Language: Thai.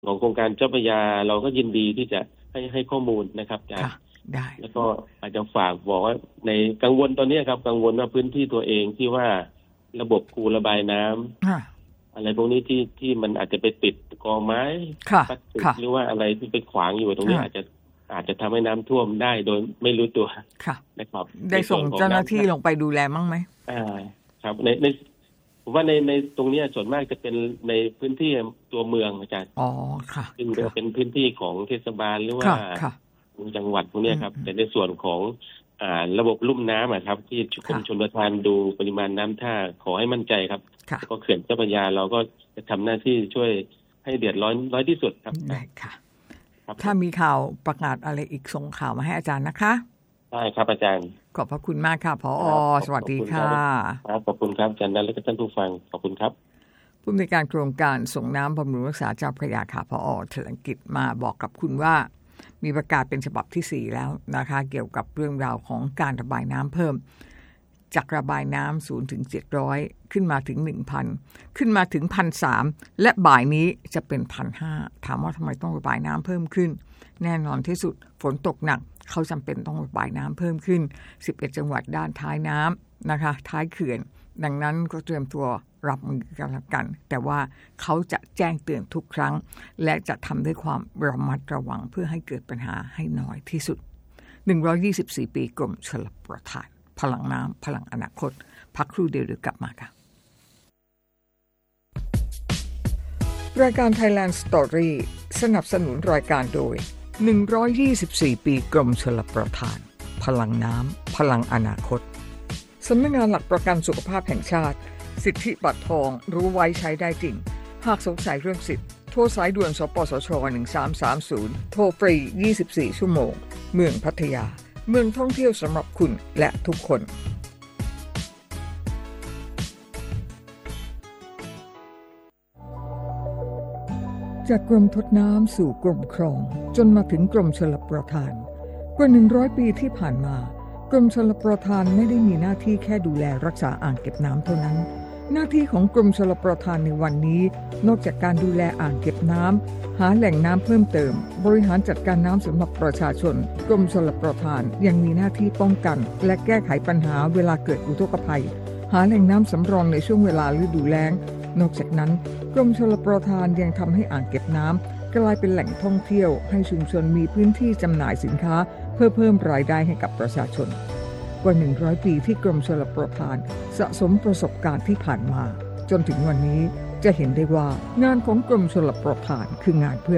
ของโครงการเจ้าพระยาเราก็ยินดีที่จะให้ข้อมูลนะครับอาจารย์ได้แล้วก็อาจจะฝากบอกว่าในกังวลตอนนี้ครับกังวลว่าพื้นที่ตัวเองที่ว่าระบบคูระบายน้ำอะไรพวกนี้ที่มันอาจจะไปติดกอไม้พลาสติกหรือว่าอะไรที่ไปขวางอยู่ตรงนี้อาจจะทำให้น้ำท่วมได้โดยไม่รู้ตัวนะครับได้ส่งเจ้าหน้าที่ลงไปดูแลมั้งไหมครับในผมว่าในตรงนี้ส่วนมากจะเป็นในพื้นที่ตัวเมืองอาจารย์ค่ะซึ่งเป็นพื้นที่ของเทศบาลหรือว่าจังหวัดพวกนี้ครับแต่ในส่วนของระบบลุ่มน้ำครับที่กรมชลประทานดูปริมาณน้ำท่าขอให้มั่นใจครับก็เขื่อนเจ้าพระยาเราก็จะทำหน้าที่ช่วยให้เดือดร้อนน้อยที่สุดครับได้ค่ะถ้ามีข่าวประกาศอะไรอีกส่งข่าวมาให้อาจารย์นะคะได้ครับอาจารย์ขอบพระคุณมากค่ะผอ.สวัสดีค่ะขอบคุณครับอาจารย์และท่านผู้ฟังขอบคุณครับผู้อำนวยการโครงการส่งน้ำบำรุงรักษาเจ้าพระยาค่ะผอ.เถลิงกิจมาบอกกับคุณว่ามีประกาศเป็นฉบับที่4แล้วนะคะเกี่ยวกับเรื่องราวของการระบายน้ำเพิ่มจากระบายน้ำ0 ถึง 700ขึ้นมาถึง 1,000 ขึ้นมาถึง 1,300 และบ่ายนี้จะเป็น 1,500 ถามว่าทำไมต้องระบายน้ำเพิ่มขึ้นแน่นอนที่สุดฝนตกหนักเขาจำเป็นต้องระบายน้ำเพิ่มขึ้น11จังหวัดด้านท้ายน้ำนะคะท้ายเขื่อนดังนั้นก็เตรียมตัวรับมือกันแต่ว่าเขาจะแจ้งเตือนทุกครั้งและจะทำด้วยความระมัดระวังเพื่อให้เกิดปัญหาให้น้อยที่สุด124ปีกรมชลประทานพลังน้ำพลังอนาคตพักครู่เดียวกลับมาค่ะรายการ Thailand Story สนับสนุนรายการโดย124ปีกรมชลประทานพลังน้ำพลังอนาคตสำนักงานหลักประกันสุขภาพแห่งชาติสิทธิบัตรทองรู้ไว้ใช้ได้จริงหากสงสัยเรื่องสิทธิ์โทรสายด่วนสปสช1330โทรฟรี24ชั่วโมงเมืองพัทยาเมืองท่องเที่ยวสำหรับคุณและทุกคนจากกรมทดน้ำสู่กรมครองจนมาถึงกรมชลประทานกว่า100ปีที่ผ่านมากรมชลประทานไม่ได้มีหน้าที่แค่ดูแลรักษาอ่างเก็บน้ำเท่านั้นหน้าที่ของกรมชลประทานในวันนี้นอกจากการดูแลอ่างเก็บน้ำหาแหล่งน้ำเพิ่มเติมบริหารจัดการน้ำสำหรับประชาชนกรมชลประทานยังมีหน้าที่ป้องกันและแก้ไขปัญหาเวลาเกิดอุทกภัยหาแหล่งน้ำสำรองในช่วงเวลาฤดูแล้งนอกจากนั้นกรมชลประทานยังทำให้อ่างเก็บน้ำกลายเป็นแหล่งท่องเที่ยวให้ชุมชนมีพื้นที่จำหน่ายสินค้าเพื่อเพิ่มรายได้ให้กับประชาชนกว่า100ปีที่กรมชลประทานสะสมประสบการณ์ที่ผ่านมาจนถึงวันนี้จะเห็นได้ว่างานของกรมชลประทานคืองานเพื่อ